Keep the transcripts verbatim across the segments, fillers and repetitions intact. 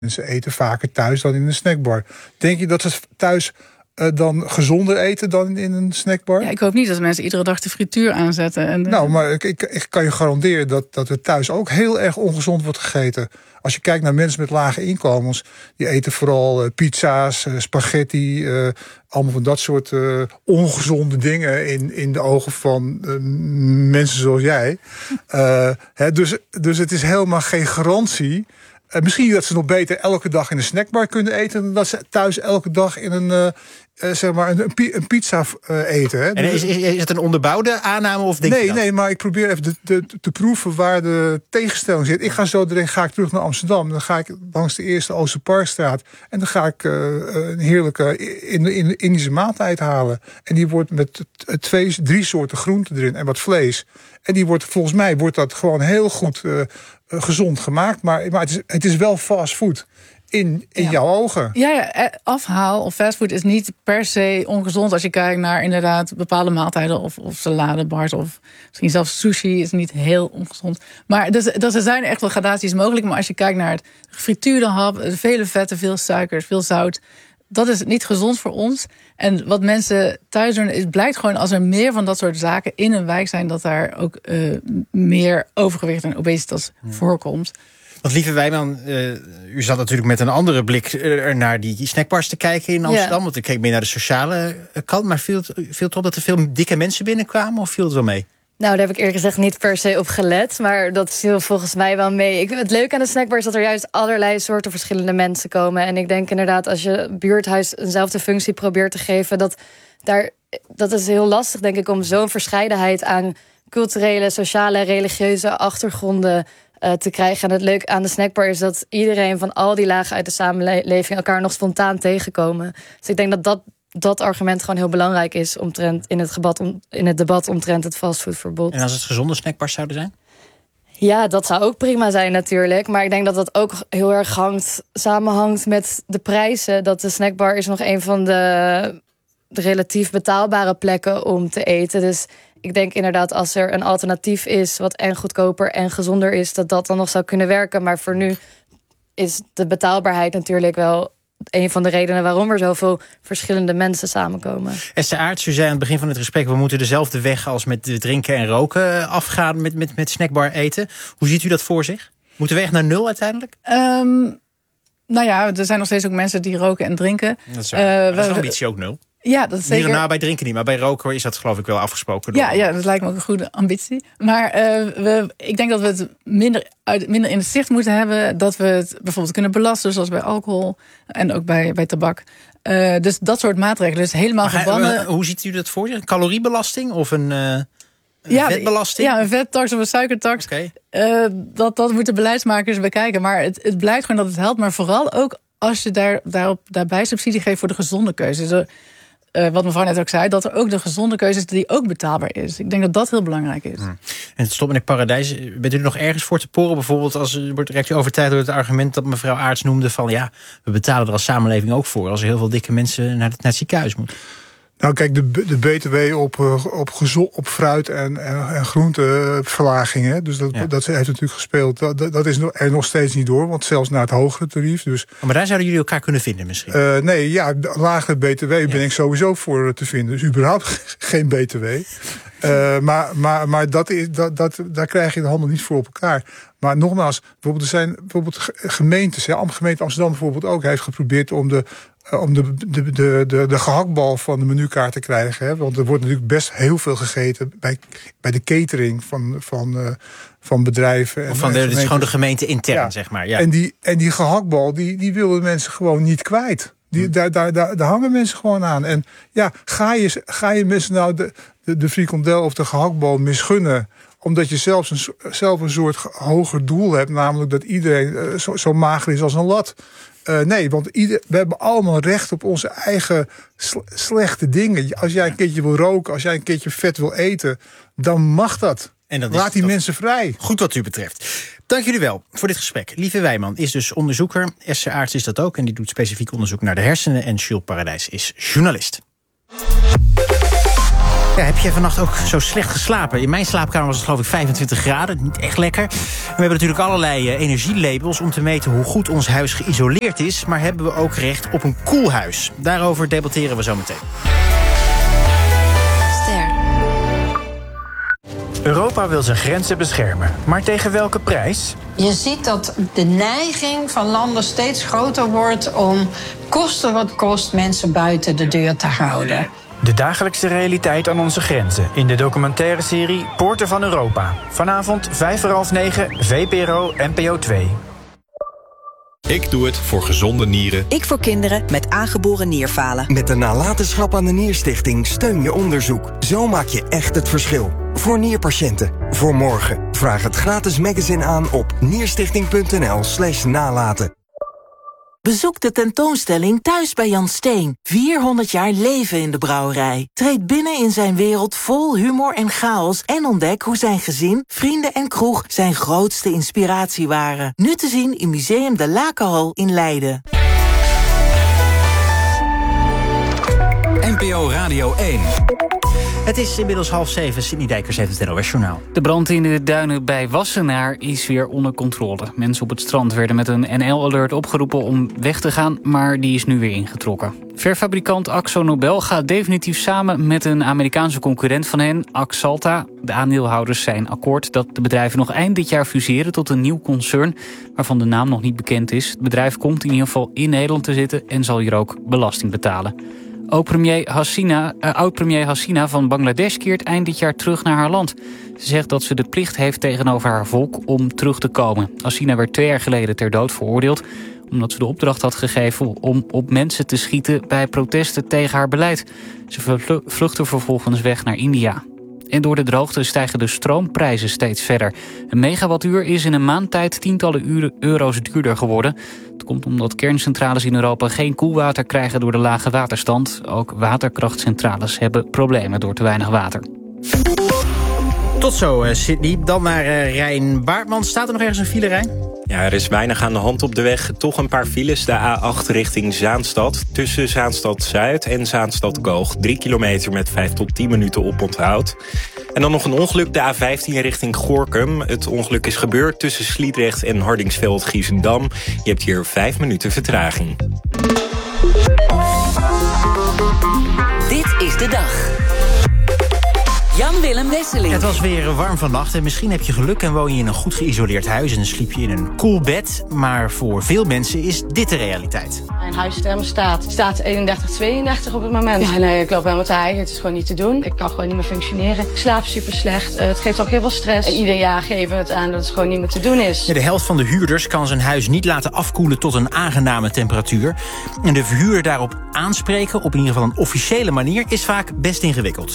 Mensen eten vaker thuis dan in een snackbar. Denk je dat ze thuis uh, dan gezonder eten dan in een snackbar? Ja, ik hoop niet dat mensen iedere dag de frituur aanzetten. En, nou, maar ik, ik, ik kan je garanderen dat, dat er thuis ook heel erg ongezond wordt gegeten. Als je kijkt naar mensen met lage inkomens, die eten vooral uh, pizza's, uh, spaghetti, uh, allemaal van dat soort uh, ongezonde dingen in, in de ogen van uh, mensen zoals jij. Uh, hè, dus, dus het is helemaal geen garantie. Uh, misschien dat ze nog beter elke dag in een snackbar kunnen eten dan dat ze thuis elke dag in een, uh, uh, zeg maar een, een pizza uh, eten. Hè. En is, is, is het een onderbouwde aanname of denk nee, je dat? Nee, maar ik probeer even de, de, te proeven waar de tegenstelling zit. Ik ga zo direct ga ik terug naar Amsterdam. Dan ga ik langs de eerste Oosterparkstraat. En dan ga ik uh, een heerlijke in, in, Indische maaltijd halen. En die wordt met twee, drie soorten groenten erin en wat vlees. En die wordt, volgens mij wordt dat gewoon heel goed uh, gezond gemaakt. Maar, maar het, is, het is wel fast food. In, in ja. jouw ogen. Ja, ja, afhaal of fastfood is niet per se ongezond als je kijkt naar inderdaad bepaalde maaltijden of, of saladebars of misschien zelfs sushi is niet heel ongezond. Maar dus, dus er zijn echt wel gradaties mogelijk. Maar als je kijkt naar het gefrituurde hap, vele vetten, veel suikers, veel zout, dat is niet gezond voor ons. En wat mensen thuis doen, het blijkt gewoon als er meer van dat soort zaken in een wijk zijn, dat daar ook uh, meer overgewicht en obesitas ja. voorkomt. Want lieve Wijman, uh, u zat natuurlijk met een andere blik er naar die snackbars te kijken in Amsterdam. Ja. Want ik keek meer naar de sociale kant. Maar viel het, viel het op dat er veel dikke mensen binnenkwamen of viel het wel mee? Nou, daar heb ik eerlijk gezegd niet per se op gelet. Maar dat viel volgens mij wel mee. Ik, het leuke aan de snackbar is dat er juist allerlei soorten verschillende mensen komen. En ik denk inderdaad, als je buurthuis eenzelfde functie probeert te geven, dat, daar, dat is heel lastig, denk ik, om zo'n verscheidenheid aan culturele, sociale, religieuze achtergronden Uh, te krijgen. En het leuke aan de snackbar is dat iedereen van al die lagen uit de samenleving elkaar nog spontaan tegenkomen. Dus ik denk dat dat, dat argument gewoon heel belangrijk is omtrent in het, debat, om, in het debat omtrent het fastfoodverbod. En als het gezonde snackbars zouden zijn? Ja, dat zou ook prima zijn natuurlijk. Maar ik denk dat dat ook heel erg hangt, samenhangt met de prijzen. Dat de snackbar is nog een van de, de relatief betaalbare plekken om te eten. Dus ik denk inderdaad, als er een alternatief is wat en goedkoper en gezonder is, dat dat dan nog zou kunnen werken. Maar voor nu is de betaalbaarheid natuurlijk wel een van de redenen waarom er zoveel verschillende mensen samenkomen. Esther Aerts, u zei aan het begin van het gesprek, we moeten dezelfde weg als met drinken en roken afgaan met, met, met snackbar eten. Hoe ziet u dat voor zich? Moeten we echt naar nul uiteindelijk? Um, nou ja, er zijn nog steeds ook mensen die roken en drinken. Dat is, waar. Uh, dat is de ambitie ook nul. Ja, dat is zeker. Hierna bij drinken niet, maar bij roken is dat geloof ik wel afgesproken. Ja, ja, dat lijkt me ook een goede ambitie. Maar uh, we, ik denk dat we het minder, uit, minder in het zicht moeten hebben. Dat we het bijvoorbeeld kunnen belasten, zoals bij alcohol en ook bij, bij tabak. Uh, dus dat soort maatregelen. Dus helemaal maar, verbannen. Uh, hoe ziet u dat voor je? Een caloriebelasting of een, uh, een ja, vetbelasting? Ja, een vettax of een suikertax. Okay. Uh, dat, dat moeten beleidsmakers bekijken. Maar het, het blijkt gewoon dat het helpt. Maar vooral ook als je daar, daarop, daarbij subsidie geeft voor de gezonde keuze. Dus, Uh, wat mevrouw net ook zei, dat er ook de gezonde keuze is die ook betaalbaar is. Ik denk dat dat heel belangrijk is. Hmm. En het stopt in het paradijs. Bent u er nog ergens voor te poren? Bijvoorbeeld als wordt u overtuigd door het argument dat mevrouw Aerts noemde van ja, we betalen er als samenleving ook voor als er heel veel dikke mensen naar het, naar het ziekenhuis moeten. Nou kijk, de, de B T W op, op, gezond, op fruit en, en, en groenteverlagingen, dus dat, ja. dat heeft natuurlijk gespeeld. Dat, dat is er nog steeds niet door, want zelfs naar het hogere tarief. Dus, oh, maar daar zouden jullie elkaar kunnen vinden misschien? Uh, nee, ja, lagere B T W ja. ben ik sowieso voor te vinden. Dus überhaupt geen B T W. Uh, maar maar, maar dat is, dat, dat, daar krijg je de handen niet voor op elkaar. Maar nogmaals, bijvoorbeeld er zijn bijvoorbeeld gemeentes, ja, gemeente Amsterdam bijvoorbeeld ook, heeft geprobeerd om de om de, de, de, de, de gehaktbal van de menukaart te krijgen. Hè? Want er wordt natuurlijk best heel veel gegeten bij, bij de catering van, van, uh, van bedrijven. En, of van de, het is gewoon de gemeente intern, ja. zeg maar. Ja. En die, en die gehaktbal, die, die willen mensen gewoon niet kwijt. Die, hmm. daar, daar, daar, daar hangen mensen gewoon aan. En ja, ga je, ga je mensen nou de, de, de frikandel of de gehaktbal misgunnen, omdat je zelfs een, zelf een soort hoger doel hebt, namelijk dat iedereen uh, zo, zo mager is als een lat. Uh, nee, want ieder, we hebben allemaal recht op onze eigen sl- slechte dingen. Als jij een keertje wil roken, als jij een keertje vet wil eten, dan mag dat. En dan Laat die mensen vrij. Goed wat u betreft. Dank jullie wel voor dit gesprek. Lieve Wijman is dus onderzoeker. Esther Aerts is dat ook en die doet specifiek onderzoek naar de hersenen. En Jules Paradijs is journalist. Ja, heb je vannacht ook zo slecht geslapen? In mijn slaapkamer was het geloof ik vijfentwintig graden. Niet echt lekker. En we hebben natuurlijk allerlei uh, energielabels om te meten hoe goed ons huis geïsoleerd is. Maar hebben we ook recht op een koel huis? Daarover debatteren we zo meteen. Ster. Europa wil zijn grenzen beschermen. Maar tegen welke prijs? Je ziet dat de neiging van landen steeds groter wordt om koste wat kost mensen buiten de deur te houden. De dagelijkse realiteit aan onze grenzen in de documentaire serie Poorten van Europa. Vanavond vijf voor half negen, V P R O N P O twee. Ik doe het voor gezonde nieren. Ik voor kinderen met aangeboren nierfalen. Met de nalatenschap aan de Nierstichting steun je onderzoek. Zo maak je echt het verschil. Voor nierpatiënten. Voor morgen. Vraag het gratis magazine aan op nierstichting.nl slash nalaten. Bezoek de tentoonstelling Thuis bij Jan Steen. vierhonderd jaar leven in de brouwerij. Treed binnen in zijn wereld vol humor en chaos en ontdek hoe zijn gezin, vrienden en kroeg zijn grootste inspiratie waren. Nu te zien in Museum de Lakenhal in Leiden. N P O Radio één. Het is inmiddels half zeven. Sidney Dijkers heeft het N O S Journaal. De brand in de duinen bij Wassenaar is weer onder controle. Mensen op het strand werden met een N L-alert opgeroepen om weg te gaan, maar die is nu weer ingetrokken. Verfabrikant Akzo Nobel gaat definitief samen met een Amerikaanse concurrent van hen, Axalta. De aandeelhouders zijn akkoord dat de bedrijven nog eind dit jaar fuseren tot een nieuw concern, waarvan de naam nog niet bekend is. Het bedrijf komt in ieder geval in Nederland te zitten en zal hier ook belasting betalen. Ook premier Hasina, uh, oud-premier Hasina van Bangladesh keert eind dit jaar terug naar haar land. Ze zegt dat ze de plicht heeft tegenover haar volk om terug te komen. Hasina werd twee jaar geleden ter dood veroordeeld omdat ze de opdracht had gegeven om op mensen te schieten bij protesten tegen haar beleid. Ze vluchtte vervolgens weg naar India. En door de droogte stijgen de stroomprijzen steeds verder. Een megawattuur is in een maand tijd tientallen euro's duurder geworden. Het komt omdat kerncentrales in Europa geen koelwater krijgen door de lage waterstand. Ook waterkrachtcentrales hebben problemen door te weinig water. Tot zo, uh, Sidney. Dan naar uh, Rijn Baartman. Staat er nog ergens een file, Rijn? Ja, er is weinig aan de hand op de weg. Toch een paar files. De A acht richting Zaanstad. Tussen Zaanstad-Zuid en Zaanstad-Koog. Drie kilometer met vijf tot tien minuten oponthoud. En dan nog een ongeluk. De A vijftien richting Gorinchem. Het ongeluk is gebeurd tussen Sliedrecht en Hardingsveld-Giessendam. Je hebt hier vijf minuten vertraging. Dit is de dag. Jan-Willem Wesseling. Het was weer warm vannacht en misschien heb je geluk en woon je in een goed geïsoleerd huis en sliep je in een koel bed. Maar voor veel mensen is dit de realiteit. Mijn huisthermostaat staat eenendertig, tweeëndertig op het moment. Ja, nee, ik loop helemaal te hijgen. Het is gewoon niet te doen. Ik kan gewoon niet meer functioneren. Ik slaap super slecht. Het geeft ook heel veel stress. En ieder jaar geven we het aan dat het gewoon niet meer te doen is. Ja, de helft van de huurders kan zijn huis niet laten afkoelen tot een aangename temperatuur. En de verhuurder daarop aanspreken, op in ieder geval een officiële manier, is vaak best ingewikkeld.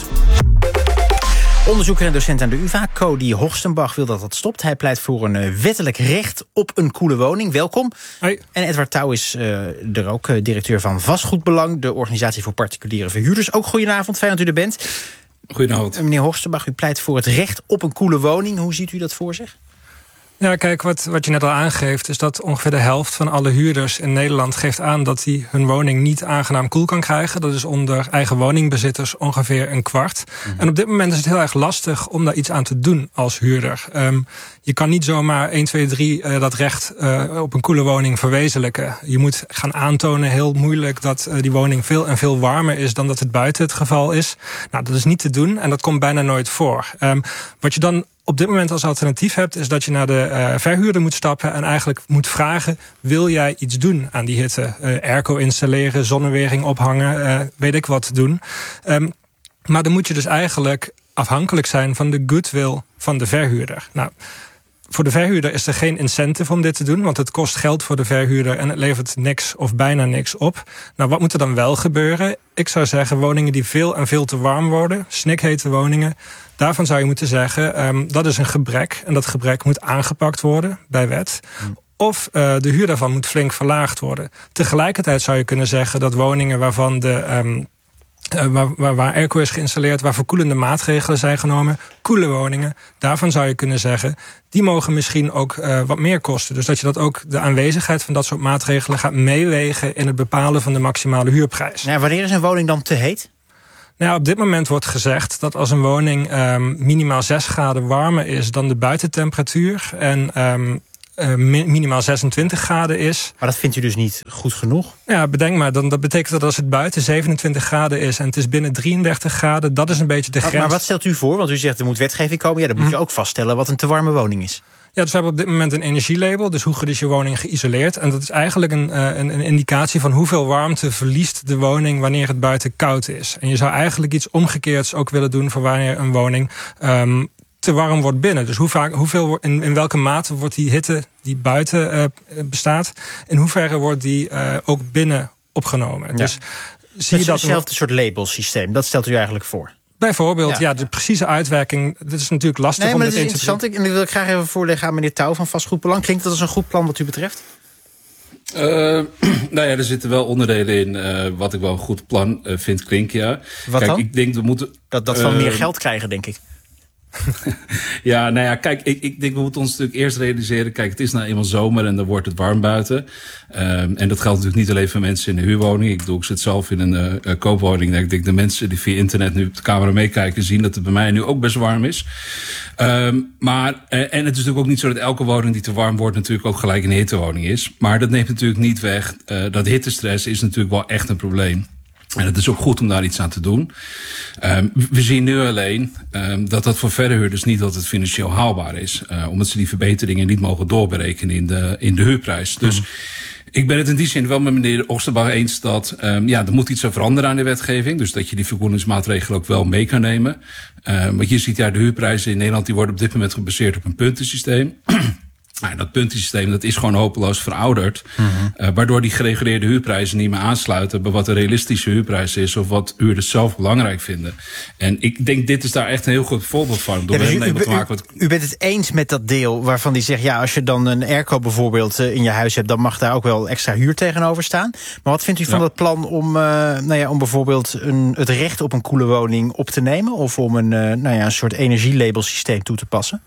Onderzoeker en docent aan de U vA, Cody Hoogstenbach, wil dat dat stopt. Hij pleit voor een wettelijk recht op een koele woning. Welkom. Hoi. En Edward Touw is uh, er ook, uh, directeur van Vastgoedbelang, de organisatie voor particuliere verhuurders. Ook goedenavond, fijn dat u er bent. Goedenavond. Uh, meneer Hoogstenbach, u pleit voor het recht op een koele woning. Hoe ziet u dat voor zich? Ja, kijk, wat, wat je net al aangeeft is dat ongeveer de helft van alle huurders in Nederland geeft aan dat die hun woning niet aangenaam koel kan krijgen. Dat is onder eigen woningbezitters ongeveer een kwart. Mm-hmm. En op dit moment is het heel erg lastig om daar iets aan te doen als huurder. Um, je kan niet zomaar één, twee, drie uh, dat recht uh, op een koele woning verwezenlijken. Je moet gaan aantonen, heel moeilijk, dat uh, die woning veel en veel warmer is dan dat het buiten het geval is. Nou, dat is niet te doen en dat komt bijna nooit voor. Um, wat je dan op dit moment als alternatief hebt, is dat je naar de uh, verhuurder moet stappen en eigenlijk moet vragen, wil jij iets doen aan die hitte? Uh, airco installeren, zonnewering ophangen, uh, weet ik wat doen. Um, maar dan moet je dus eigenlijk afhankelijk zijn van de goodwill van de verhuurder. Nou, voor de verhuurder is er geen incentive om dit te doen, want het kost geld voor de verhuurder en het levert niks of bijna niks op. Nou, wat moet er dan wel gebeuren? Ik zou zeggen, woningen die veel en veel te warm worden, snikhete woningen, daarvan zou je moeten zeggen, um, dat is een gebrek en dat gebrek moet aangepakt worden bij wet. Hmm. Of uh, de huur daarvan moet flink verlaagd worden. Tegelijkertijd zou je kunnen zeggen dat woningen waarvan de Um, Uh, waar, waar, waar airco is geïnstalleerd, waar verkoelende maatregelen zijn genomen, koele woningen, daarvan zou je kunnen zeggen, die mogen misschien ook uh, wat meer kosten. Dus dat je dat ook, de aanwezigheid van dat soort maatregelen gaat meewegen in het bepalen van de maximale huurprijs. Ja, wanneer is een woning dan te heet? Nou ja, op dit moment wordt gezegd dat als een woning um, minimaal zes graden warmer is dan de buitentemperatuur en um, uh, minimaal zesentwintig graden is. Maar dat vindt u dus niet goed genoeg? Ja, bedenk maar, dan, dat betekent dat als het buiten zevenentwintig graden is en het is binnen drieëndertig graden, dat is een beetje de grens. Maar wat stelt u voor? Want u zegt er moet wetgeving komen. Ja, dan moet je ook vaststellen wat een te warme woning is. Ja, dus we hebben op dit moment een energielabel. Dus hoe goed is je woning geïsoleerd? En dat is eigenlijk een, een, een indicatie van hoeveel warmte verliest de woning wanneer het buiten koud is. En je zou eigenlijk iets omgekeerds ook willen doen voor wanneer een woning um, te warm wordt binnen. Dus hoe vaak, hoeveel, in, in welke mate wordt die hitte die buiten uh, bestaat, in hoeverre wordt die uh, ook binnen opgenomen? Ja. Dus zie je dat hetzelfde soort labelsysteem, dat stelt u eigenlijk voor? Bijvoorbeeld, ja. ja, de precieze uitwerking. Dit is natuurlijk lastig nee, om maar dit dat is interessant. Ik, en dat wil ik graag even voorleggen aan meneer Touw van Vastgoedbelang. Klinkt dat als een goed plan wat u betreft? Uh, nou ja, er zitten wel onderdelen in uh, wat ik wel een goed plan uh, vind klinken, ja. Wat Kijk, dan? Ik denk we moeten, dat dat we uh, meer geld krijgen, denk ik. Ja, nou ja, kijk, ik, ik denk we moeten ons natuurlijk eerst realiseren. Kijk, het is nou eenmaal zomer en dan wordt het warm buiten. Um, en dat geldt natuurlijk niet alleen voor mensen in een huurwoning. Ik bedoel, ik zit zelf in een uh, koopwoning. Ik denk de mensen die via internet nu op de camera meekijken zien dat het bij mij nu ook best warm is. Um, maar, uh, en het is natuurlijk ook niet zo dat elke woning die te warm wordt natuurlijk ook gelijk een hittewoning is. Maar dat neemt natuurlijk niet weg. Uh, dat hittestress is natuurlijk wel echt een probleem. En het is ook goed om daar iets aan te doen. Um, we zien nu alleen um, dat dat voor verhuurders niet altijd financieel haalbaar is. Uh, omdat ze die verbeteringen niet mogen doorberekenen in de, in de huurprijs. Dus mm. ik ben het in die zin wel met meneer Oosterbach eens dat um, ja, er moet iets aan veranderen aan de wetgeving. Dus dat je die vergoedingsmaatregelen ook wel mee kan nemen. Uh, want je ziet ja, de huurprijzen in Nederland die worden op dit moment gebaseerd op een puntensysteem. Nou, dat puntensysteem dat is gewoon hopeloos verouderd. Mm-hmm. Uh, waardoor die gereguleerde huurprijzen niet meer aansluiten bij wat een realistische huurprijs is of wat huurders zelf belangrijk vinden. En ik denk dit is daar echt een heel goed voorbeeld van. Door ja, dus u, u, te maken wat... u bent het eens met dat deel waarvan die zegt, ja, als je dan een airco bijvoorbeeld uh, in je huis hebt, dan mag daar ook wel extra huur tegenover staan. Maar wat vindt u van ja. dat plan om, uh, nou ja, om bijvoorbeeld een, het recht op een koele woning op te nemen of om een, uh, nou ja, een soort energielabelsysteem toe te passen?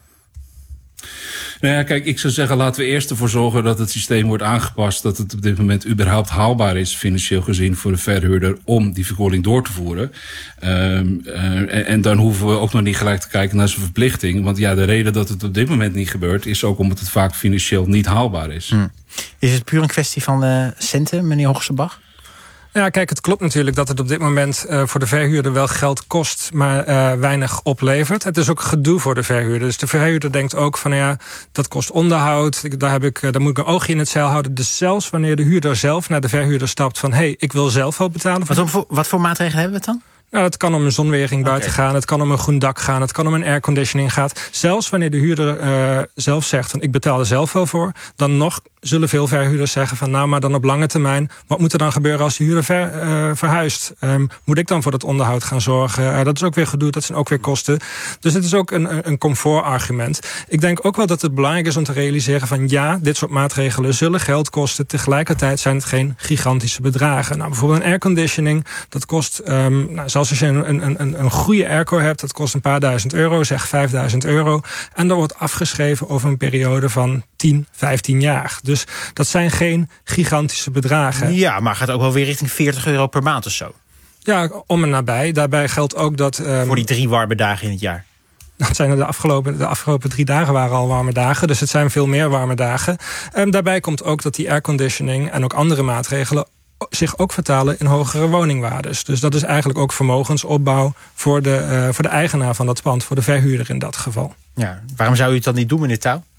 Nou ja, kijk, ik zou zeggen, laten we eerst ervoor zorgen dat het systeem wordt aangepast, dat het op dit moment überhaupt haalbaar is, financieel gezien, voor de verhuurder om die verkoeling door te voeren. Um, uh, en, en dan hoeven we ook nog niet gelijk te kijken naar zijn verplichting. Want ja, de reden dat het op dit moment niet gebeurt, is ook omdat het vaak financieel niet haalbaar is. Hmm. Is het puur een kwestie van uh, centen, meneer Hogserbach? Ja, kijk, het klopt natuurlijk dat het op dit moment uh, voor de verhuurder wel geld kost, maar uh, weinig oplevert. Het is ook gedoe voor de verhuurder. Dus de verhuurder denkt ook van, ja, dat kost onderhoud. Daar, heb ik, uh, daar moet ik een oogje in het zeil houden. Dus zelfs wanneer de huurder zelf naar de verhuurder stapt van, hé, hey, ik wil zelf wel betalen. Wat voor, wat voor maatregelen hebben we het dan? Nou, het kan om een zonwering okay. buiten gaan, het kan om een groen dak gaan, het kan om een airconditioning gaan. Zelfs wanneer de huurder uh, zelf zegt van ik betaal er zelf wel voor, dan nog zullen veel verhuurders zeggen van nou, maar dan op lange termijn, wat moet er dan gebeuren als de huurder ver, uh, verhuist? Um, moet ik dan voor dat onderhoud gaan zorgen? Uh, dat is ook weer gedoe, dat zijn ook weer kosten. Dus het is ook een, een comfortargument. Ik denk ook wel dat het belangrijk is om te realiseren van ja, dit soort maatregelen zullen geld kosten. Tegelijkertijd zijn het geen gigantische bedragen. Nou, bijvoorbeeld een airconditioning, dat kost, um, nou, zelfs als je een, een, een, een goede airco hebt, dat kost een paar duizend euro, zeg vijfduizend euro. En dat wordt afgeschreven over een periode van tien, vijftien jaar. Dus dat zijn geen gigantische bedragen. Ja, maar gaat ook wel weer richting veertig euro per maand of zo. Ja, om en nabij. Daarbij geldt ook dat Um, voor die drie warme dagen in het jaar. Dat zijn er de afgelopen, de afgelopen drie dagen waren al warme dagen. Dus het zijn veel meer warme dagen. Um, daarbij komt ook dat die airconditioning en ook andere maatregelen zich ook vertalen in hogere woningwaardes. Dus dat is eigenlijk ook vermogensopbouw voor de, uh, voor de eigenaar van dat pand, voor de verhuurder in dat geval. Ja, waarom zou u het dan niet doen, meneer Touw?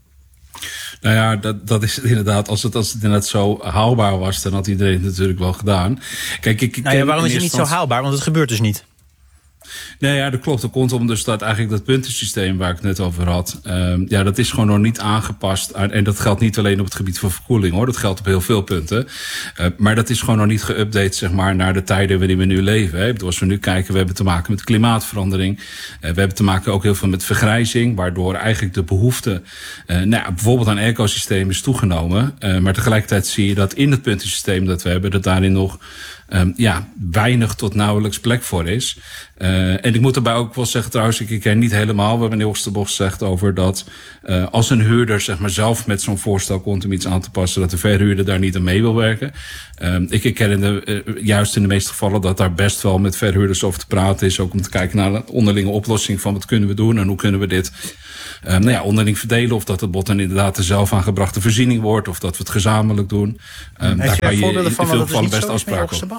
Nou ja, dat, dat is het inderdaad. Als het, als het inderdaad zo haalbaar was, dan had iedereen het natuurlijk wel gedaan. Kijk, ik, nou ja, waarom is het niet zo haalbaar? Want het gebeurt dus niet. Nee, ja, dat klopt. Dat komt om dus dat eigenlijk dat puntensysteem waar ik het net over had. Um, ja, dat is gewoon nog niet aangepast. Aan, en dat geldt niet alleen op het gebied van verkoeling, hoor. Dat geldt op heel veel punten. Uh, maar dat is gewoon nog niet geüpdate, zeg maar, naar de tijden waarin we nu leven. Hè. Als we nu kijken, we hebben te maken met klimaatverandering. Uh, we hebben te maken ook heel veel met vergrijzing, waardoor eigenlijk de behoefte uh, nou ja, bijvoorbeeld aan ecosysteem is toegenomen. Uh, maar tegelijkertijd zie je dat in het puntensysteem dat we hebben, dat daarin nog Um, ja, weinig tot nauwelijks plek voor is. Uh, en ik moet erbij ook wel zeggen trouwens, ik ken niet helemaal wat meneer Osterbocht zegt over dat uh, als een huurder zeg maar zelf met zo'n voorstel komt om iets aan te passen, dat de verhuurder daar niet aan mee wil werken. Uh, ik herken in de, uh, juist in de meeste gevallen dat daar best wel met verhuurders over te praten is, ook om te kijken naar de onderlinge oplossing van wat kunnen we doen en hoe kunnen we dit uh, nou ja, onderling verdelen, of dat het bod dan inderdaad de zelf aangebrachte voorziening wordt, of dat we het gezamenlijk doen. Uh, daar kan je in veel gevallen best afspraken op.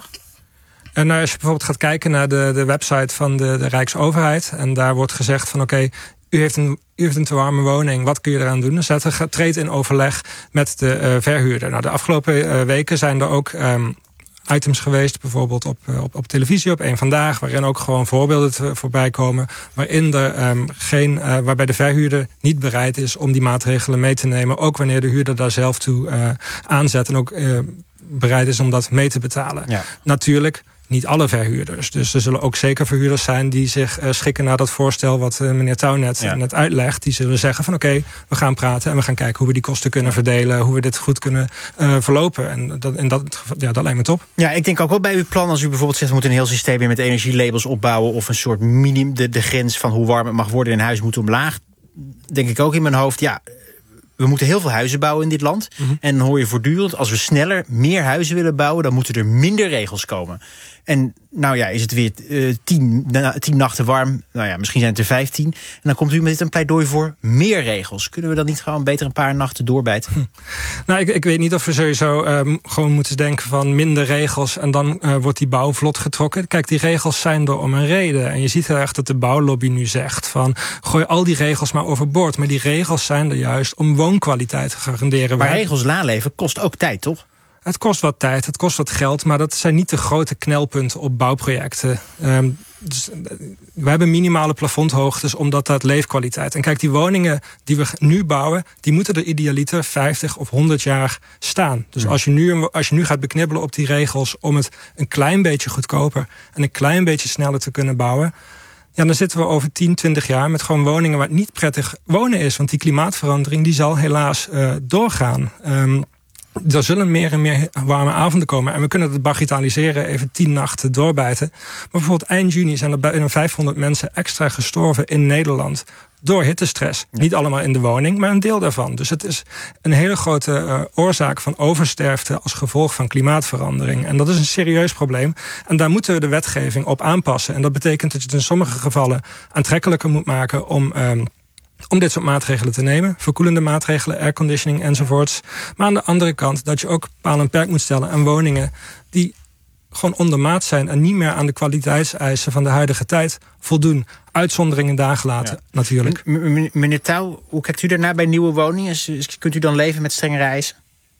En nou, als je bijvoorbeeld gaat kijken naar de, de website van de, de Rijksoverheid, en daar wordt gezegd van oké, okay, u heeft een U heeft een te warme woning, wat kun je eraan doen? Dus dat treedt in overleg met de uh, verhuurder. Nou, de afgelopen uh, weken zijn er ook um, items geweest, bijvoorbeeld op, uh, op, op televisie, op Eén Vandaag, waarin ook gewoon voorbeelden te, voorbij komen, waarin er um, geen, uh, waarbij de verhuurder niet bereid is om die maatregelen mee te nemen, ook wanneer de huurder daar zelf toe uh, aanzet en ook uh, bereid is om dat mee te betalen. Ja. Natuurlijk niet alle verhuurders. Dus er zullen ook zeker verhuurders zijn die zich uh, schikken naar dat voorstel wat uh, meneer Touw net, ja. net uitlegt. Die zullen zeggen van oké, okay, we gaan praten en we gaan kijken hoe we die kosten kunnen verdelen, hoe we dit goed kunnen uh, verlopen. En dat, en dat, ja, dat lijkt me top. Ja, ik denk ook wel bij uw plan, als u bijvoorbeeld zegt we moeten een heel systeem weer met energielabels opbouwen of een soort minimum, de, de grens van hoe warm het mag worden in huis moet omlaag. Denk ik ook in mijn hoofd, ja, we moeten heel veel huizen bouwen in dit land. Mm-hmm. En dan hoor je voortdurend, als we sneller meer huizen willen bouwen, dan moeten er minder regels komen. En nou ja, is het weer uh, tien, na, tien nachten warm. Nou ja, misschien zijn het er vijftien. En dan komt u met een pleidooi voor meer regels. Kunnen we dan niet gewoon beter een paar nachten doorbijten? Hm. Nou, ik, ik weet niet of we sowieso uh, gewoon moeten denken van minder regels en dan uh, wordt die bouw vlot getrokken. Kijk, die regels zijn er om een reden. En je ziet heel erg dat de bouwlobby nu zegt van gooi al die regels maar overboord. Maar die regels zijn er juist om woonkwaliteit te garanderen. Maar regels naleven kost ook tijd, toch? Het kost wat tijd, het kost wat geld, maar dat zijn niet de grote knelpunten op bouwprojecten. Um, dus, we hebben minimale plafondhoogtes omdat dat leefkwaliteit. En kijk, die woningen die we nu bouwen, die moeten er idealiter vijftig of honderd jaar staan. Dus ja. als, je nu, als je nu gaat beknibbelen op die regels om het een klein beetje goedkoper en een klein beetje sneller te kunnen bouwen, ja, dan zitten we over tien, twintig jaar met gewoon woningen waar het niet prettig wonen is. Want die klimaatverandering die zal helaas uh, doorgaan. Um, Er zullen meer en meer warme avonden komen. En we kunnen het bagatelliseren, even tien nachten doorbijten. Maar bijvoorbeeld eind juni zijn er bijna vijfhonderd mensen extra gestorven in Nederland door hittestress. Ja. Niet allemaal in de woning, maar een deel daarvan. Dus het is een hele grote uh, oorzaak van oversterfte als gevolg van klimaatverandering. En dat is een serieus probleem. En daar moeten we de wetgeving op aanpassen. En dat betekent dat je het in sommige gevallen aantrekkelijker moet maken om Um, om dit soort maatregelen te nemen. Verkoelende maatregelen, airconditioning enzovoorts. Maar aan de andere kant dat je ook paal en perk moet stellen aan woningen die gewoon ondermaat zijn en niet meer aan de kwaliteitseisen van de huidige tijd voldoen. Uitzonderingen daar gelaten, ja. natuurlijk. M- m- meneer Touw, hoe kijkt u daarnaar bij nieuwe woningen? Kunt u dan leven met strengere eisen?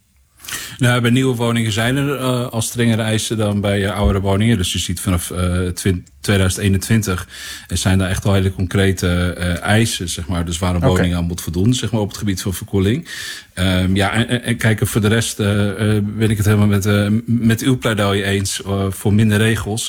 Nou, bij nieuwe woningen zijn er uh, al strengere eisen dan bij uh, oudere woningen. Dus je ziet vanaf uh, twintig eenentwintig zijn daar echt al hele concrete uh, eisen, zeg maar. Dus waar een woning okay. aan moet voldoen, zeg maar, op het gebied van verkoeling. Um, ja, en, en kijk, voor de rest uh, uh, ben ik het helemaal met, uh, met uw pleidooi eens uh, voor minder regels.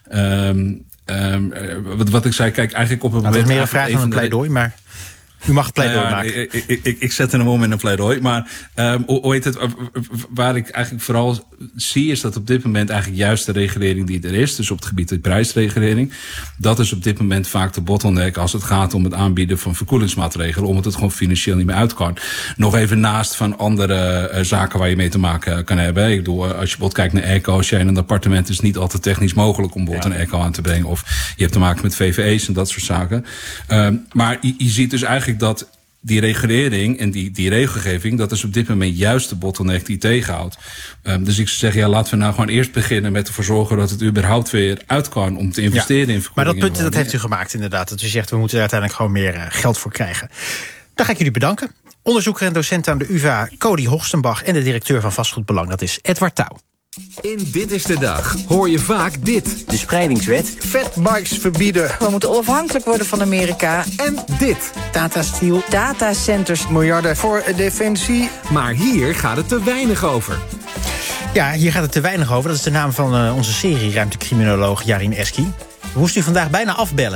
Um, um, wat, wat ik zei, kijk, eigenlijk op een moment. Dat is meer een vraag dan een pleidooi, maar u mag het pleidooi uh, maken. Ik, ik, ik, ik zet hem om in een pleidooi. Maar um, hoe heet het, waar ik eigenlijk vooral zie is dat op dit moment eigenlijk juist de regulering die er is, dus op het gebied van regulering, dat is op dit moment vaak de bottleneck als het gaat om het aanbieden van verkoelingsmaatregelen, omdat het gewoon financieel niet meer uit kan. Nog even naast van andere uh, zaken waar je mee te maken kan hebben. Ik bedoel, als je bijvoorbeeld kijkt naar airco, als jij in een appartement is niet altijd technisch mogelijk om bijvoorbeeld ja. een airco aan te brengen, of je hebt te maken met V V E's en dat soort zaken. Um, maar je, je ziet dus eigenlijk dat die regulering en die, die regelgeving, dat is op dit moment juist de bottleneck die tegenhoudt. Um, dus ik zou zeggen, ja, laten we nou gewoon eerst beginnen met ervoor zorgen dat het überhaupt weer uit kan om te investeren ja, in verkoeling. Maar dat punt dat heeft u gemaakt inderdaad. Dat u zegt, we moeten er uiteindelijk gewoon meer uh, geld voor krijgen. Dan ga ik jullie bedanken. Onderzoeker en docent aan de U vA, Cody Hoogstenbach, en de directeur van Vastgoedbelang, dat is Edward Touw. In Dit is de Dag hoor je vaak dit. De spreidingswet. Fatbikes verbieden. We moeten onafhankelijk worden van Amerika. En dit. Tata Steel. Datacenters. Miljarden voor defensie. Maar hier gaat het te weinig over. Ja, hier gaat het te weinig over. Dat is de naam van uh, onze serie ruimtecriminoloog Yarin Eski. We moesten u vandaag bijna afbellen.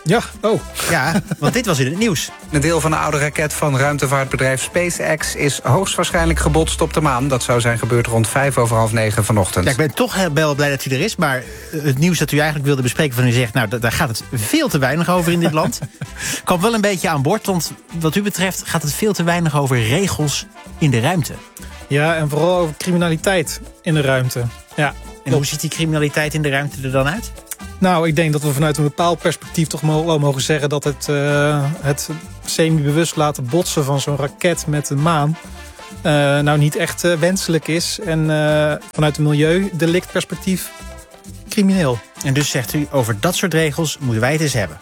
Ja, oh. Ja, want dit was in het nieuws. Een deel van de oude raket van ruimtevaartbedrijf SpaceX is hoogstwaarschijnlijk gebotst op de maan. Dat zou zijn gebeurd rond vijf over half negen vanochtend. Ja, ik ben toch heel blij dat u er is, maar het nieuws dat u eigenlijk wilde bespreken van u zegt, nou, daar gaat het veel te weinig over in dit land. Kwam wel een beetje aan boord, want wat u betreft gaat het veel te weinig over regels in de ruimte. Ja, en vooral over criminaliteit in de ruimte. Ja. En hoe ziet die criminaliteit in de ruimte er dan uit? Nou, ik denk dat we vanuit een bepaald perspectief toch wel mogen zeggen dat het, uh, het semi-bewust laten botsen van zo'n raket met de maan uh, nou niet echt uh, wenselijk is. En uh, vanuit een milieudelict perspectief crimineel. En dus zegt u, over dat soort regels moeten wij het eens hebben.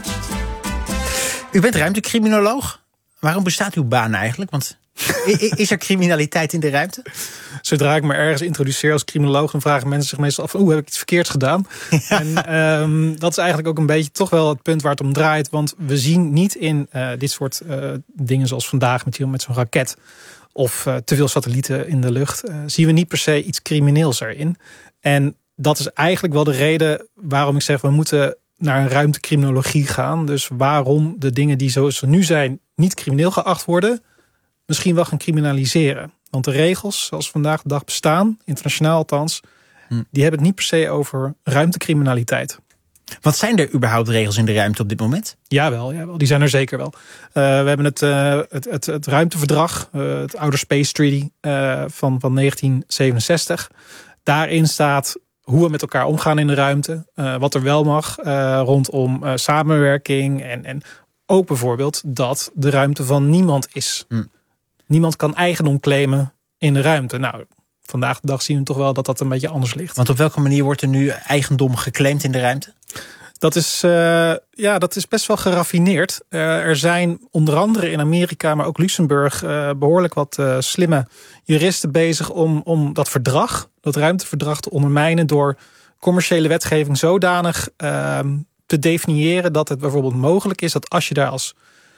U bent ruimtecriminoloog. Waarom bestaat uw baan eigenlijk? Want is er criminaliteit in de ruimte? Zodra ik me ergens introduceer als criminoloog, dan vragen mensen zich meestal af van, oeh, heb ik iets verkeerds gedaan? Ja. En um, dat is eigenlijk ook een beetje toch wel het punt waar het om draait. Want we zien niet in uh, dit soort uh, dingen zoals vandaag met, met zo'n raket of uh, te veel satellieten in de lucht, uh, zien we niet per se iets crimineels erin. En dat is eigenlijk wel de reden waarom ik zeg, we moeten naar een ruimtecriminologie gaan. Dus waarom de dingen die zoals ze nu zijn niet crimineel geacht worden, misschien wel gaan criminaliseren. Want de regels, zoals vandaag de dag bestaan, internationaal althans, hm. die hebben het niet per se over ruimtecriminaliteit. Wat zijn er überhaupt regels in de ruimte op dit moment? Jawel, jawel, die zijn er zeker wel. Uh, we hebben het, uh, het, het, het ruimteverdrag, uh, het Outer Space Treaty uh, van, van negentien zevenenzestig. Daarin staat hoe we met elkaar omgaan in de ruimte. Uh, wat er wel mag uh, rondom uh, samenwerking. En, en ook bijvoorbeeld dat de ruimte van niemand is. Hm. Niemand kan eigendom claimen in de ruimte. Nou, vandaag de dag zien we toch wel dat dat een beetje anders ligt. Want op welke manier wordt er nu eigendom geclaimd in de ruimte? Dat is, uh, ja, dat is best wel geraffineerd. Uh, er zijn onder andere in Amerika, maar ook Luxemburg, uh, behoorlijk wat uh, slimme juristen bezig om, om dat verdrag, dat ruimteverdrag te ondermijnen door commerciële wetgeving zodanig uh, te definiëren dat het bijvoorbeeld mogelijk is dat als je daar als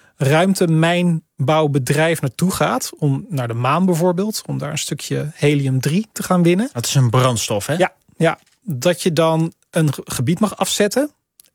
ruimtemijnbouwbedrijf naartoe gaat, om naar de maan bijvoorbeeld, om daar een stukje helium drie te gaan winnen. Dat is een brandstof, hè? Ja, ja, dat je dan een gebied mag afzetten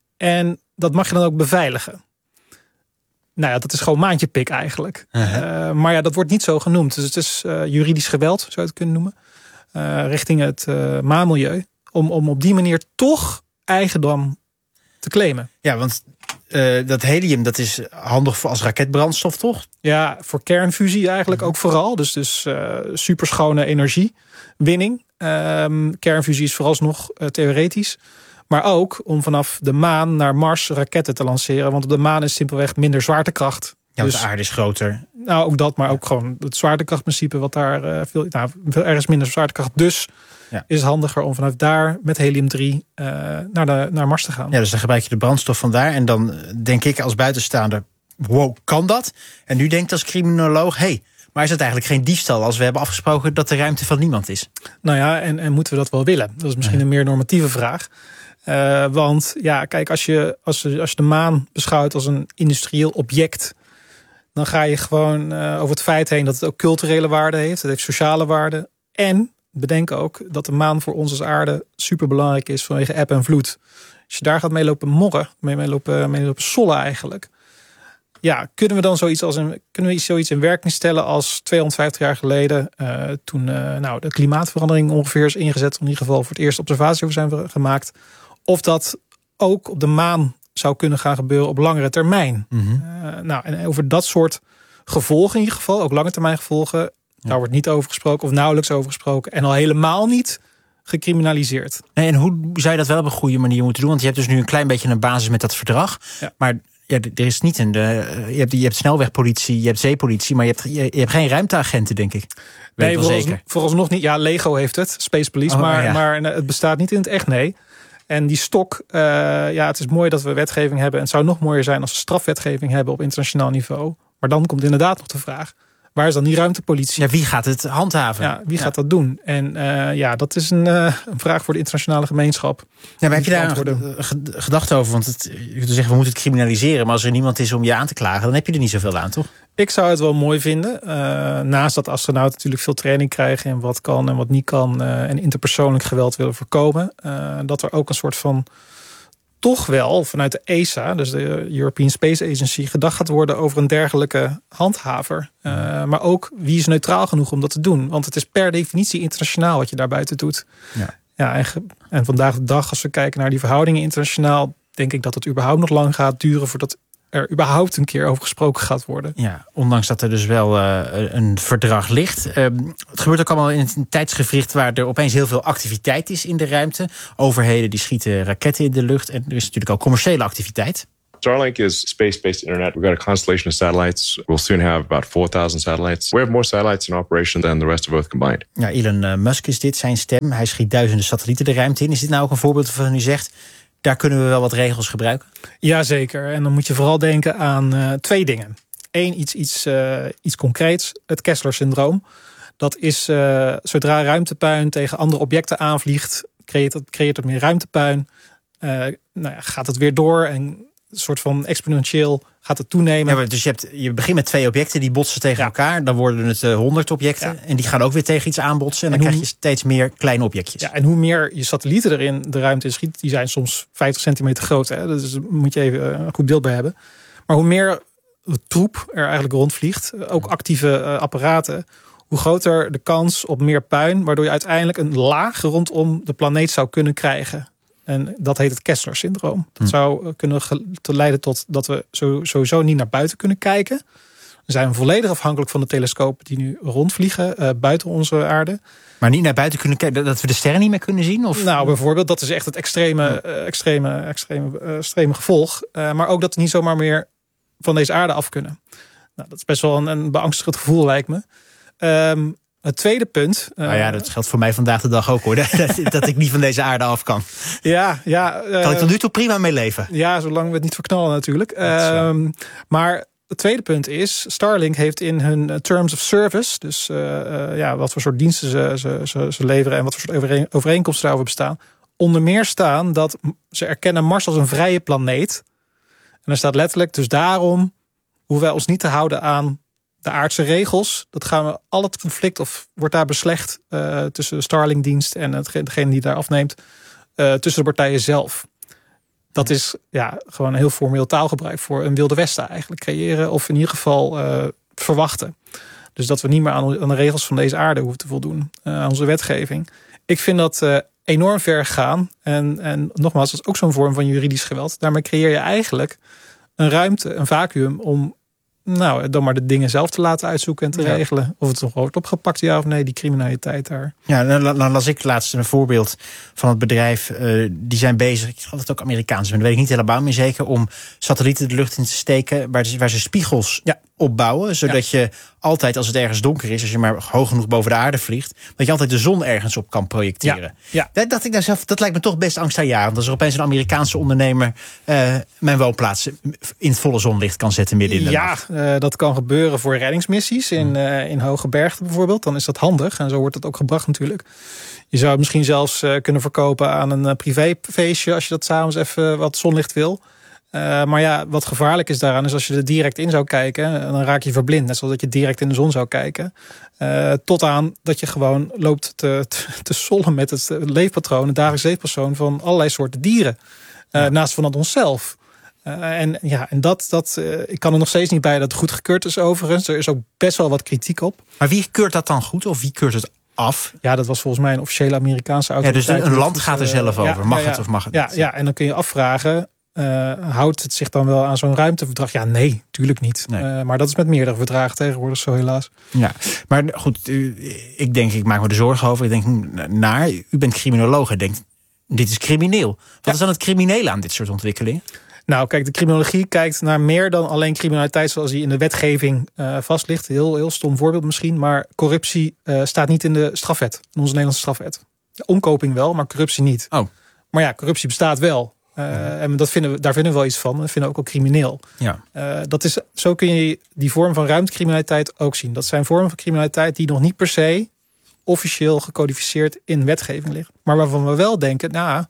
en dat mag je dan ook beveiligen. Nou ja, dat is gewoon maandjepik eigenlijk. Uh-huh. Uh, maar ja, dat wordt niet zo genoemd. Dus het is uh, juridisch geweld, zou je het kunnen noemen, uh, richting het uh, maanmilieu, om, om op die manier toch eigendom te claimen. Ja, want Uh, dat helium, dat is handig voor als raketbrandstof, toch? Ja, voor kernfusie eigenlijk ook vooral. Dus, dus uh, superschone energiewinning. Um, kernfusie is vooralsnog uh, theoretisch. Maar ook om vanaf de maan naar Mars raketten te lanceren. Want op de maan is simpelweg minder zwaartekracht. Ja, dus de aarde is groter. Nou, ook dat, maar ook gewoon het zwaartekrachtprincipe. Wat daar uh, veel, nou, veel ergens minder zwaartekracht. Dus ja. is het handiger om vanuit daar met helium drie uh, naar, de, naar Mars te gaan. Ja, dus dan gebruik je de brandstof van daar. En dan denk ik als buitenstaander, wow, kan dat? En nu denkt als criminoloog, hé, hey, maar is het eigenlijk geen diefstal als we hebben afgesproken dat de ruimte van niemand is? Nou ja, en, en moeten we dat wel willen? Dat is misschien ja. een meer normatieve vraag. Uh, want ja, kijk, als je, als, je, als je de maan beschouwt als een industrieel object, dan ga je gewoon uh, over het feit heen dat het ook culturele waarde heeft. Het heeft sociale waarde. En bedenk ook dat de maan voor ons als aarde superbelangrijk is vanwege eb en vloed. Als je daar gaat mee lopen morren, mee, mee, lopen, mee lopen sollen eigenlijk. Ja, kunnen we dan zoiets, als een, kunnen we zoiets in werking stellen als tweehonderdvijftig jaar geleden, uh, toen uh, nou, de klimaatverandering ongeveer is ingezet, in ieder geval voor het eerst observatie over zijn gemaakt. Of dat ook op de maan zou kunnen gaan gebeuren op langere termijn. Mm-hmm. Uh, nou, en over dat soort gevolgen in ieder geval, ook lange termijn gevolgen, ja. daar wordt niet over gesproken of nauwelijks over gesproken. En al helemaal niet gecriminaliseerd. Nee, en hoe zou je dat wel op een goede manier moeten doen? Want je hebt dus nu een klein beetje een basis met dat verdrag. Ja. Maar ja, er is niet een. De, je, hebt, je hebt snelwegpolitie, je hebt zeepolitie, maar je hebt, je, je hebt geen ruimteagenten, denk ik. Weet nee, voorals, zeker. vooralsnog niet. Ja, Lego heeft het, Space Police, oh, maar, ja. maar het bestaat niet in het echt, nee. En die stok, uh, ja, het is mooi dat we wetgeving hebben. En het zou nog mooier zijn als we strafwetgeving hebben op internationaal niveau. Maar dan komt inderdaad nog de vraag, waar is dan die ruimtepolitie? Ja, wie gaat het handhaven? Ja, wie ja. gaat dat doen? En uh, ja, dat is een, uh, een vraag voor de internationale gemeenschap. Ja, maar heb je daar een gedachte over? Want het, je kunt zeggen, we moeten het criminaliseren. Maar als er niemand is om je aan te klagen, dan heb je er niet zoveel aan, toch? Ik zou het wel mooi vinden. Uh, naast dat astronauten natuurlijk veel training krijgen in wat kan en wat niet kan. Uh, en interpersoonlijk geweld willen voorkomen. Uh, dat er ook een soort van toch wel vanuit de E S A, dus de European Space Agency, gedacht gaat worden over een dergelijke handhaver. Uh, maar ook wie is neutraal genoeg om dat te doen? Want het is per definitie internationaal wat je daar buiten doet. Ja. Ja, en, en vandaag de dag, als we kijken naar die verhoudingen internationaal, denk ik dat het überhaupt nog lang gaat duren voordat er überhaupt een keer over gesproken gaat worden. Ja, ondanks dat er dus wel uh, een verdrag ligt. Uh, het gebeurt ook allemaal in een tijdsgevricht waar er opeens heel veel activiteit is in de ruimte. Overheden die schieten raketten in de lucht. En er is natuurlijk ook commerciële activiteit. Starlink is space-based internet. We've got a constellation of satellites. We'll soon have about four thousand satellites. We have more satellites in operation than the rest of Earth combined. Ja, Elon Musk is dit, zijn stem. Hij schiet duizenden satellieten de ruimte in. Is dit nou ook een voorbeeld waarvan u zegt, daar kunnen we wel wat regels gebruiken? Jazeker. En dan moet je vooral denken aan uh, twee dingen. Eén, iets, iets, uh, iets concreets. Het Kessler-syndroom. Dat is uh, zodra ruimtepuin tegen andere objecten aanvliegt, creëert het, creëert het meer ruimtepuin. Uh, nou ja, gaat het weer door en een soort van exponentieel gaat het toenemen. Ja, dus je, hebt, je begint met twee objecten die botsen tegen ja. elkaar. Dan worden het honderd uh, objecten. Ja. En die gaan ook weer tegen iets aanbotsen. En, en dan krijg je steeds meer kleine objectjes. Ja, en hoe meer je satellieten erin de ruimte in schiet, die zijn soms vijftig centimeter groot. Hè? Dus daar moet je even een goed beeld bij hebben. Maar hoe meer troep er eigenlijk rondvliegt, ook actieve uh, apparaten, hoe groter de kans op meer puin, waardoor je uiteindelijk een laag rondom de planeet zou kunnen krijgen. En dat heet het Kessler-syndroom. Dat zou kunnen te leiden tot dat we sowieso niet naar buiten kunnen kijken. We zijn volledig afhankelijk van de telescopen die nu rondvliegen uh, buiten onze aarde. Maar niet naar buiten kunnen kijken, dat we de sterren niet meer kunnen zien? Of? Nou, bijvoorbeeld, dat is echt het extreme, uh, extreme, extreme, uh, extreme gevolg. Uh, maar ook dat we niet zomaar meer van deze aarde af kunnen. Nou, dat is best wel een, een beangstigend gevoel, lijkt me. Um, Het tweede punt. Uh, nou ja, dat geldt voor mij vandaag de dag ook hoor. dat, dat ik niet van deze aarde af kan. Ja, ja. Uh, kan ik tot nu toe prima mee leven? Ja, zolang we het niet verknallen natuurlijk. Uh, maar het tweede punt is, Starlink heeft in hun Terms of Service, dus uh, uh, ja, wat voor soort diensten ze, ze, ze, ze leveren en wat voor soort overeen, overeenkomsten daarover bestaan, onder meer staan dat ze erkennen Mars als een vrije planeet. En er staat letterlijk, dus daarom hoeven wij ons niet te houden aan de aardse regels. Dat gaan we al het conflict of wordt daar beslecht uh, tussen de Starlink-dienst en degene die daar afneemt, uh, tussen de partijen zelf. Dat is ja gewoon een heel formeel taalgebruik voor een Wilde Westen eigenlijk creëren of in ieder geval uh, verwachten. Dus dat we niet meer aan, aan de regels van deze aarde hoeven te voldoen, uh, aan onze wetgeving. Ik vind dat uh, enorm ver gaan en, en nogmaals, dat is ook zo'n vorm van juridisch geweld. Daarmee creëer je eigenlijk een ruimte, een vacuüm om nou, dan maar de dingen zelf te laten uitzoeken en te ja. regelen. Of het nog wordt opgepakt, ja of nee, die criminaliteit daar. Ja, dan, dan las ik laatst een voorbeeld van het bedrijf. Uh, die zijn bezig, ik geloof dat het ook Amerikaans is, maar dat weet ik niet helemaal meer zeker, om satellieten de lucht in te steken waar, waar ze spiegels ja. opbouwen. Zodat ja. je altijd, als het ergens donker is, als je maar hoog genoeg boven de aarde vliegt, dat je altijd de zon ergens op kan projecteren. Ja. Ja. Dat, dat, ik daar zelf, dat lijkt me toch best angstaanjagend. Als er opeens een Amerikaanse ondernemer uh, mijn woonplaats in het volle zonlicht kan zetten midden in de ja, nacht. Uh, dat kan gebeuren voor reddingsmissies in, uh, in hoge bergen bijvoorbeeld. Dan is dat handig en zo wordt het ook gebracht natuurlijk. Je zou het misschien zelfs uh, kunnen verkopen aan een uh, privéfeestje als je dat s'avonds even wat zonlicht wil. Uh, maar ja, wat gevaarlijk is daaraan is als je er direct in zou kijken, dan raak je verblind. Net zoals dat je direct in de zon zou kijken. Uh, tot aan dat je gewoon loopt te, te, te sollen met het leefpatroon, het dagelijks leefpatroon van allerlei soorten dieren. Uh, ja. Naast van onszelf. Uh, en ja, en dat, dat uh, ik kan er nog steeds niet bij dat het goedgekeurd is overigens. Er is ook best wel wat kritiek op. Maar wie keurt dat dan goed of wie keurt het af? Ja, dat was volgens mij een officiële Amerikaanse autoriteit. Ja, dus een land gaat er zelf over. Ja, mag ja, ja. het of mag het ja, niet? Ja, en dan kun je afvragen, Uh, houdt het zich dan wel aan zo'n ruimteverdrag? Ja, nee, tuurlijk niet. Nee. Uh, maar dat is met meerdere verdragen tegenwoordig zo helaas. Ja, maar goed, u, ik denk, ik maak me er zorgen over. Ik denk, naar, u bent criminoloog en denkt, dit is crimineel. Wat ja. is dan het criminele aan dit soort ontwikkelingen? Nou, kijk, de criminologie kijkt naar meer dan alleen criminaliteit zoals die in de wetgeving uh, vast ligt. Heel, heel stom voorbeeld misschien, maar corruptie uh, staat niet in de strafwet, in onze Nederlandse strafwet. Omkoping wel, maar corruptie niet. Oh. Maar ja, corruptie bestaat wel. Uh, en dat vinden we, daar vinden we wel iets van. Dat vinden we ook al crimineel. Ja. Uh, dat is, zo kun je die vorm van ruimtecriminaliteit ook zien. Dat zijn vormen van criminaliteit die nog niet per se officieel gecodificeerd in wetgeving liggen. Maar waarvan we wel denken, nou,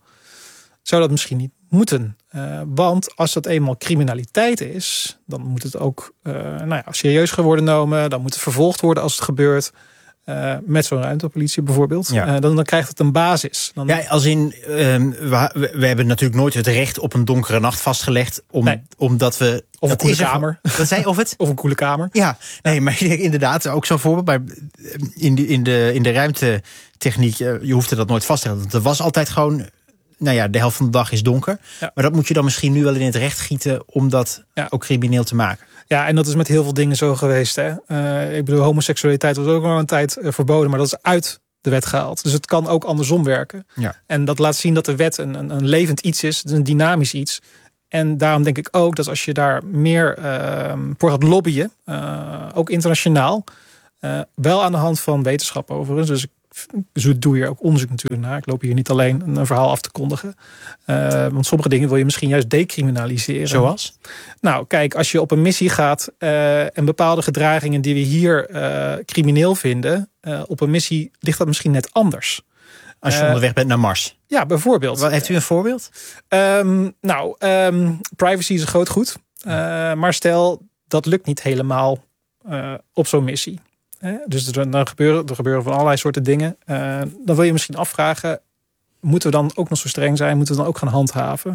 zou dat misschien niet moeten. Uh, want als dat eenmaal criminaliteit is, dan moet het ook uh, nou ja, serieus worden genomen. Dan moet het vervolgd worden als het gebeurt. Uh, met zo'n ruimtepolitie bijvoorbeeld. Ja. Uh, dan, dan krijgt het een basis. Dan... Ja, als in, um, we, we hebben natuurlijk nooit het recht op een donkere nacht vastgelegd. Om, nee. Omdat we... Of een koele kamer. Wat zei of het? Of een koele kamer. Ja, nee, maar inderdaad, ook zo'n voorbeeld. Maar in, de, in, de, in de ruimtetechniek, je hoefde dat nooit vast te leggen. Er was altijd gewoon... Nou ja, de helft van de dag is donker. Ja. Maar dat moet je dan misschien nu wel in het recht gieten om dat ja. ook crimineel te maken. Ja, en dat is met heel veel dingen zo geweest. Hè? Uh, ik bedoel, homoseksualiteit was ook al een tijd uh, verboden, maar dat is uit de wet gehaald. Dus het kan ook andersom werken. Ja. En dat laat zien dat de wet een, een, een levend iets is, een dynamisch iets. En daarom denk ik ook dat als je daar meer uh, voor gaat lobbyen, uh, ook internationaal, uh, wel aan de hand van wetenschap overigens, dus ik Dus doe hier ook onderzoek natuurlijk naar. Ik loop hier niet alleen een verhaal af te kondigen. Uh, want sommige dingen wil je misschien juist decriminaliseren. Zoals? Nou, kijk, als je op een missie gaat uh, en bepaalde gedragingen die we hier uh, crimineel vinden, uh, op een missie ligt dat misschien net anders. Als je uh, onderweg bent naar Mars? Ja, bijvoorbeeld. Wat, heeft u een voorbeeld? Um, nou, um, privacy is een groot goed. Uh, maar stel, dat lukt niet helemaal uh, op zo'n missie. Dus er, er, gebeuren, er gebeuren van allerlei soorten dingen. Uh, dan wil je misschien afvragen, moeten we dan ook nog zo streng zijn? Moeten we dan ook gaan handhaven?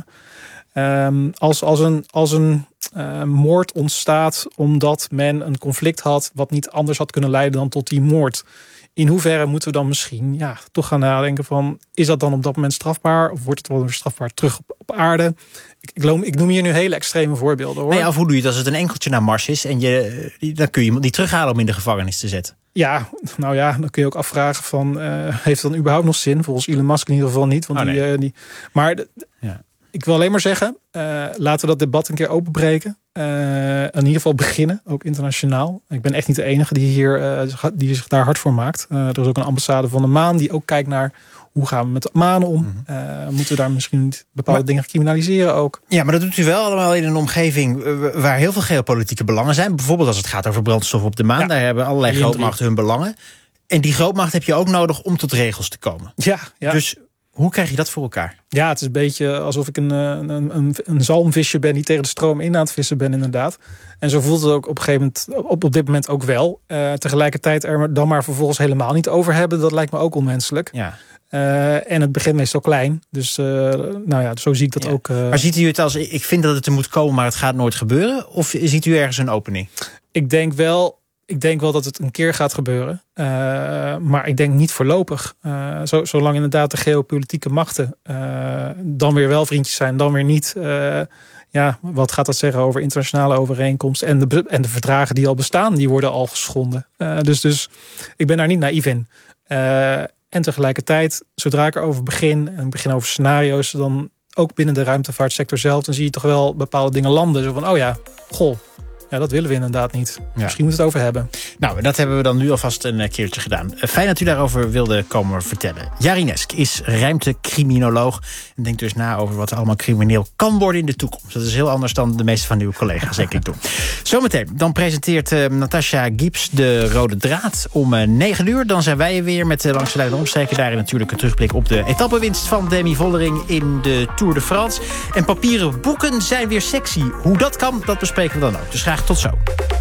Um, als, als een, als een uh, moord ontstaat omdat men een conflict had wat niet anders had kunnen leiden dan tot die moord. In hoeverre moeten we dan misschien ja, toch gaan nadenken van, is dat dan op dat moment strafbaar? Of wordt het wel weer strafbaar terug op, op aarde? Ik, ik, loom, ik noem hier nu hele extreme voorbeelden, hoor. Nee, of hoe doe je het als het een enkeltje naar Mars is en je, dan kun je iemand niet terughalen om in de gevangenis te zetten? Ja, nou ja, dan kun je ook afvragen van, uh, heeft het dan überhaupt nog zin? Volgens Elon Musk in ieder geval niet. Want oh, nee. die, uh, die, maar de, ja. ik wil alleen maar zeggen, uh, laten we dat debat een keer openbreken. Uh, in ieder geval beginnen, ook internationaal. Ik ben echt niet de enige die, hier, uh, die zich daar hard voor maakt. Uh, er is ook een ambassade van de maan die ook kijkt naar hoe gaan we met de manen om. Mm-hmm. Uh, moeten we daar misschien niet bepaalde maar, dingen criminaliseren ook? Ja, maar dat doet u wel allemaal in een omgeving waar heel veel geopolitieke belangen zijn. Bijvoorbeeld als het gaat over brandstof op de maan. Ja. Daar hebben allerlei grootmachten hun belangen. En die grootmacht heb je ook nodig om tot regels te komen. Ja, ja. Dus hoe krijg je dat voor elkaar? Ja, het is een beetje alsof ik een, een, een, een zalmvisje ben die tegen de stroom in aan het vissen ben, inderdaad. En zo voelt het ook op een gegeven moment, op, op dit moment ook wel. Uh, tegelijkertijd er dan maar vervolgens helemaal niet over hebben, dat lijkt me ook onmenselijk. Ja. Uh, en het begint meestal klein. Dus uh, nou ja, zo zie ik dat ja. ook. Uh... Maar ziet u het als, ik vind dat het er moet komen, maar het gaat nooit gebeuren? Of ziet u ergens een opening? Ik denk wel... Ik denk wel dat het een keer gaat gebeuren. Uh, maar ik denk niet voorlopig. Uh, zo, zolang inderdaad de geopolitieke machten uh, dan weer wel vriendjes zijn, dan weer niet. Uh, ja, wat gaat dat zeggen over internationale overeenkomsten? En de, en de verdragen die al bestaan, die worden al geschonden. Uh, dus, dus ik ben daar niet naïef in. Uh, en tegelijkertijd, zodra ik erover begin, en ik begin over scenario's, dan ook binnen de ruimtevaartsector zelf, dan zie je toch wel bepaalde dingen landen. Zo van, oh ja, goh. Ja, dat willen we inderdaad niet. Ja. Misschien moeten we het over hebben. Nou, dat hebben we dan nu alvast een keertje gedaan. Fijn dat u daarover wilde komen vertellen. Jarinesk is ruimtecriminoloog en denkt dus na over wat er allemaal crimineel kan worden in de toekomst. Dat is heel anders dan de meeste van uw collega's, denk ik, doen. Zometeen, dan presenteert uh, Natasha Gibbs de Rode Draad om uh, negen uur. Dan zijn wij er weer met uh, Langs de Lijn en Omstreken. Daarin natuurlijk een terugblik op de etappenwinst van Demi Vollering in de Tour de France. En papieren boeken zijn weer sexy. Hoe dat kan, dat bespreken we dan ook. Dus graag tot zo.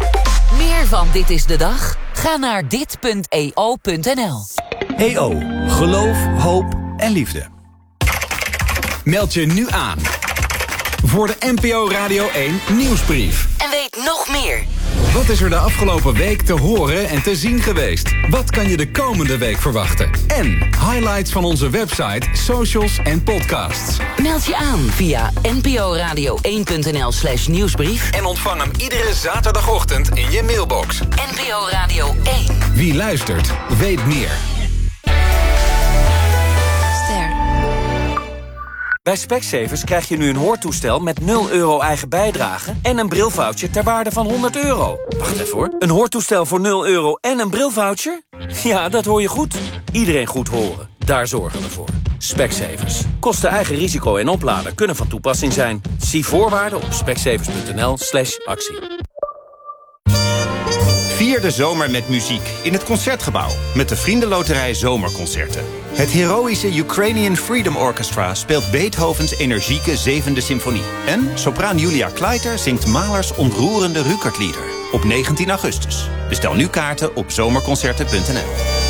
Meer van Dit is de Dag? Ga naar dit punt e o punt n l. E O. Geloof, hoop en liefde. Meld je nu aan voor de N P O Radio één Nieuwsbrief. En weet nog meer. Wat is er de afgelopen week te horen en te zien geweest? Wat kan je de komende week verwachten? En highlights van onze website, socials en podcasts. Meld je aan via n p o radio één punt n l slash nieuwsbrief. En ontvang hem iedere zaterdagochtend in je mailbox. N P O Radio één. Wie luistert, weet meer. Bij Specsavers krijg je nu een hoortoestel met nul euro eigen bijdrage en een brilvoucher ter waarde van honderd euro. Wacht even hoor. Een hoortoestel voor nul euro en een brilvoucher? Ja, dat hoor je goed. Iedereen goed horen. Daar zorgen we voor. Specsavers. Kosten eigen risico en oplader kunnen van toepassing zijn. Zie voorwaarden op specsavers punt n l slash actie. Vier de zomer met muziek in het Concertgebouw met de Vriendenloterij Zomerconcerten. Het heroïsche Ukrainian Freedom Orchestra speelt Beethovens energieke zevende symfonie. En sopraan Julia Kleiter zingt Mahlers ontroerende Rückertlieder op negentien augustus. Bestel nu kaarten op zomerconcerten punt n l.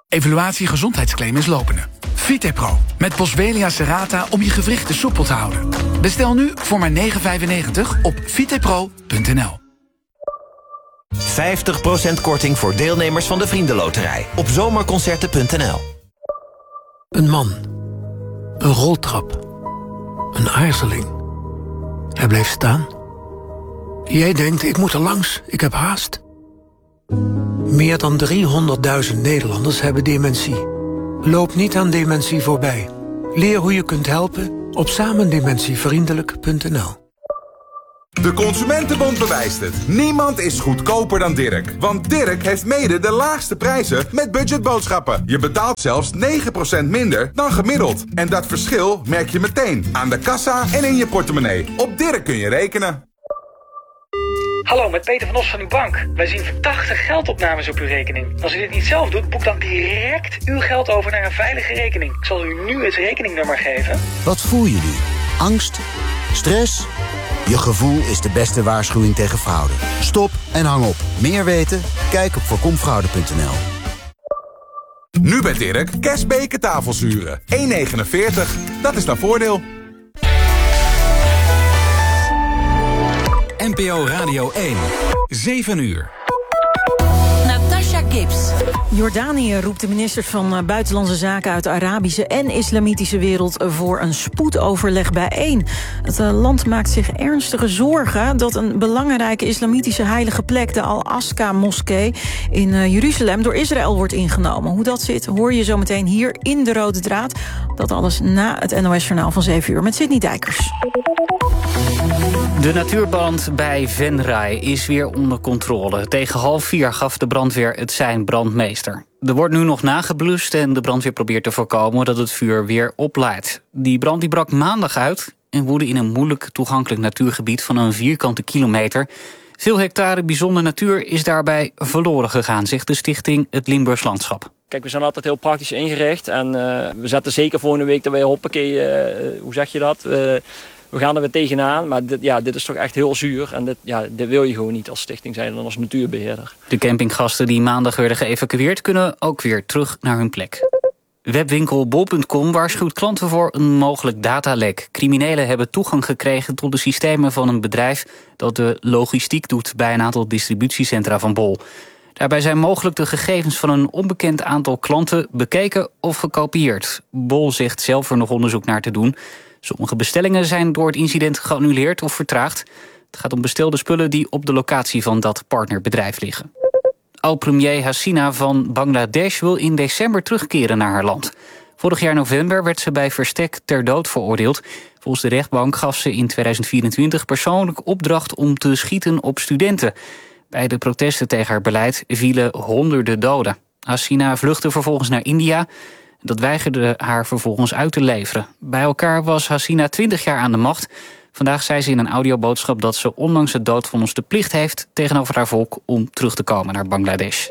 Evaluatie gezondheidsclaim is lopende. Vitepro met Boswellia serrata om je gewrichten soepel te houden. Bestel nu voor maar negen vijfennegentig op vitepro punt n l. vijftig procent korting voor deelnemers van de Vriendenloterij op zomerconcerten punt n l. Een man. Een roltrap. Een aarzeling. Hij bleef staan. Jij denkt, ik moet er langs, ik heb haast. Meer dan driehonderdduizend Nederlanders hebben dementie. Loop niet aan dementie voorbij. Leer hoe je kunt helpen op samendementievriendelijk punt n l. De Consumentenbond bewijst het. Niemand is goedkoper dan Dirk. Want Dirk heeft mede de laagste prijzen met budgetboodschappen. Je betaalt zelfs negen procent minder dan gemiddeld. En dat verschil merk je meteen aan de kassa en in je portemonnee. Op Dirk kun je rekenen. Hallo, met Peter van Os van uw bank. Wij zien verdachte geldopnames op uw rekening. Als u dit niet zelf doet, boek dan direct uw geld over naar een veilige rekening. Ik zal u nu het rekeningnummer geven. Wat voel je nu? Angst? Stress? Je gevoel is de beste waarschuwing tegen fraude. Stop en hang op. Meer weten? Kijk op voorkomfraude punt n l. Nu bij Dirk, kerstbeken tafelzuren. één negenenveertig. Dat is dan voordeel. N P O Radio één. zeven uur. Natasha Gibbs. Jordanië roept de ministers van Buitenlandse Zaken uit de Arabische en Islamitische wereld voor een spoedoverleg bijeen. Het land maakt zich ernstige zorgen dat een belangrijke islamitische heilige plek, de Al-Aqsa-moskee in Jeruzalem, door Israël wordt ingenomen. Hoe dat zit, hoor je zometeen hier in De Rode Draad. Dat alles na het N O S-journaal van zeven uur met Sidney Dijkers. De natuurbrand bij Venray is weer onder controle. Tegen half vier gaf de brandweer het sein brandmeester. Er wordt nu nog nageblust en de brandweer probeert te voorkomen dat het vuur weer oplaait. Die brand die brak maandag uit en woedde in een moeilijk toegankelijk natuurgebied van een vierkante kilometer. Veel hectare bijzondere natuur is daarbij verloren gegaan, zegt de stichting Het Limburgs Landschap. Kijk, we zijn altijd heel praktisch ingericht en uh, we zetten zeker volgende week dat wij hoppakee, uh, hoe zeg je dat... Uh, We gaan er weer tegenaan, maar dit, ja, dit is toch echt heel zuur. En dit, ja, dit wil je gewoon niet als stichting zijn dan als natuurbeheerder. De campinggasten die maandag werden geëvacueerd kunnen ook weer terug naar hun plek. Webwinkel bol punt com waarschuwt klanten voor een mogelijk datalek. Criminelen hebben toegang gekregen tot de systemen van een bedrijf dat de logistiek doet bij een aantal distributiecentra van Bol. Daarbij zijn mogelijk de gegevens van een onbekend aantal klanten bekeken of gekopieerd. Bol zegt zelf er nog onderzoek naar te doen. Sommige bestellingen zijn door het incident geannuleerd of vertraagd. Het gaat om bestelde spullen die op de locatie van dat partnerbedrijf liggen. Oud-premier Hasina van Bangladesh wil in december terugkeren naar haar land. Vorig jaar november werd ze bij verstek ter dood veroordeeld. Volgens de rechtbank gaf ze in tweeduizend vierentwintig persoonlijk opdracht om te schieten op studenten. Bij de protesten tegen haar beleid vielen honderden doden. Hasina vluchtte vervolgens naar India. Dat weigerde haar vervolgens uit te leveren. Bij elkaar was Hasina twintig jaar aan de macht. Vandaag zei ze in een audioboodschap dat ze ondanks het doodvonnis de plicht heeft tegenover haar volk om terug te komen naar Bangladesh.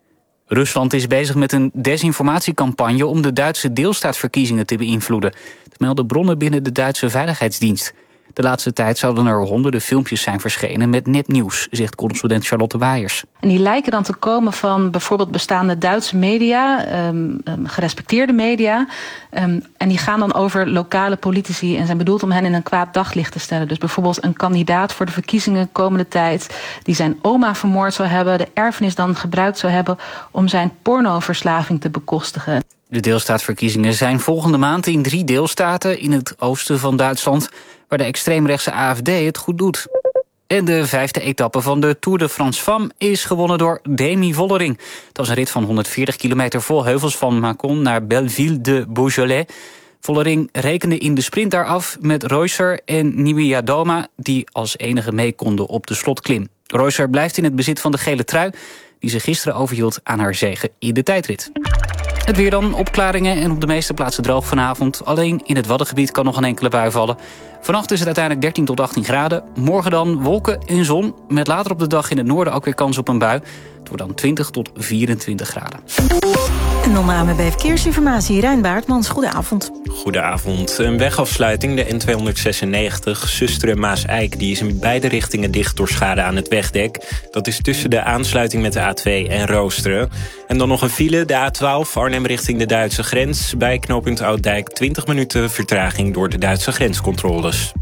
Rusland is bezig met een desinformatiecampagne om de Duitse deelstaatverkiezingen te beïnvloeden. Dat melden bronnen binnen de Duitse Veiligheidsdienst. De laatste tijd zouden er honderden filmpjes zijn verschenen met nepnieuws, zegt correspondent Charlotte Waaiers. En die lijken dan te komen van bijvoorbeeld bestaande Duitse media, um, um, gerespecteerde media. Um, en die gaan dan over lokale politici en zijn bedoeld om hen in een kwaad daglicht te stellen. Dus bijvoorbeeld een kandidaat voor de verkiezingen komende tijd die zijn oma vermoord zou hebben, de erfenis dan gebruikt zou hebben om zijn pornoverslaving te bekostigen. De deelstaatverkiezingen zijn volgende maand in drie deelstaten in het oosten van Duitsland, waar de extreemrechtse A F D het goed doet. En de vijfde etappe van de Tour de France Femmes is gewonnen door Demi Vollering. Het was een rit van honderdveertig kilometer vol heuvels van Mâcon naar Belleville de Beaujolais. Vollering rekende in de sprint daar af met Reusser en Niewiadoma, die als enige mee konden op de slotklim. Reusser blijft in het bezit van de gele trui, die ze gisteren overhield aan haar zege in de tijdrit. Het weer dan, opklaringen en op de meeste plaatsen droog vanavond. Alleen in het Waddengebied kan nog een enkele bui vallen. Vannacht is het uiteindelijk dertien tot achttien graden. Morgen dan wolken en zon, met later op de dag in het noorden ook weer kans op een bui. Het wordt dan twintig tot vierentwintig graden. En dan namen bij verkeersinformatie Rijn Baartmans. Goedenavond. Goedenavond. Een wegafsluiting, de N tweehonderdzesennegentig, Susteren-Maas-Eik... die is in beide richtingen dicht door schade aan het wegdek. Dat is tussen de aansluiting met de A twee en Roosteren. En dan nog een file, de A twaalf, Arnhem richting de Duitse grens. Bij knooppunt Ouddijk twintig minuten vertraging door de Duitse grenscontroles.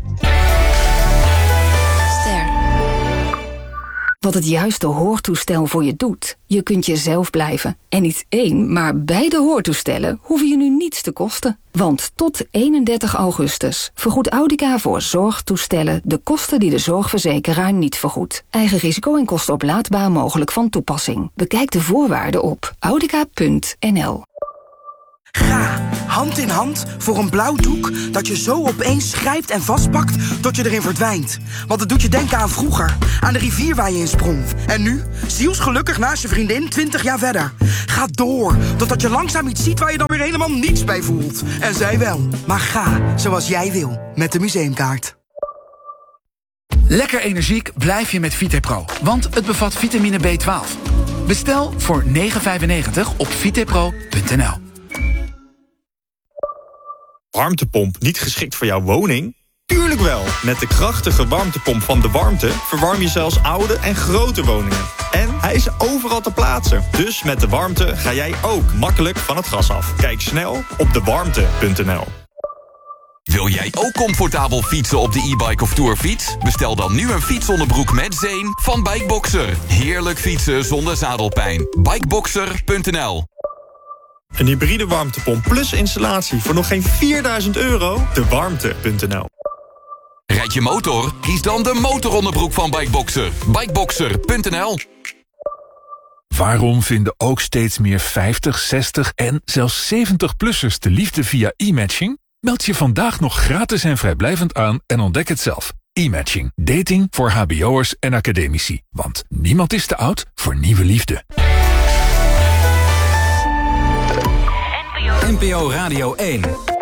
Wat het juiste hoortoestel voor je doet. Je kunt jezelf blijven. En niet één, maar beide hoortoestellen hoeven je nu niets te kosten. Want tot eenendertig augustus vergoedt Audica voor zorgtoestellen de kosten die de zorgverzekeraar niet vergoedt. Eigen risico en kostenoplaadbaar mogelijk van toepassing. Bekijk de voorwaarden op audica punt n l. Ga hand in hand voor een blauw doek dat je zo opeens grijpt en vastpakt tot je erin verdwijnt. Want het doet je denken aan vroeger, aan de rivier waar je in sprong. En nu, zielsgelukkig naast je vriendin, twintig jaar verder. Ga door, totdat je langzaam iets ziet waar je dan weer helemaal niets bij voelt. En zij wel. Maar ga zoals jij wil, met de museumkaart. Lekker energiek blijf je met Vitepro, want het bevat vitamine B twaalf. Bestel voor negen vijfennegentig op vitepro punt n l. Warmtepomp niet geschikt voor jouw woning? Tuurlijk wel! Met de krachtige warmtepomp van De Warmte verwarm je zelfs oude en grote woningen. En hij is overal te plaatsen. Dus met De Warmte ga jij ook makkelijk van het gas af. Kijk snel op de warmte punt n l. Wil jij ook comfortabel fietsen op de e-bike of tourfiets? Bestel dan nu een fietsonderbroek met zeem van Bikeboxer. Heerlijk fietsen zonder zadelpijn. Bikeboxer punt n l. Een hybride warmtepomp plus installatie voor nog geen vierduizend euro? de warmte punt n l. Rijd je motor? Kies dan de motoronderbroek van Bikeboxer. Bikeboxer punt n l. Waarom vinden ook steeds meer vijftig, zestig en zelfs zeventig-plussers de liefde via e-matching? Meld je vandaag nog gratis en vrijblijvend aan en ontdek het zelf. E-matching. Dating voor hbo'ers en academici. Want niemand is te oud voor nieuwe liefde. N P O Radio één.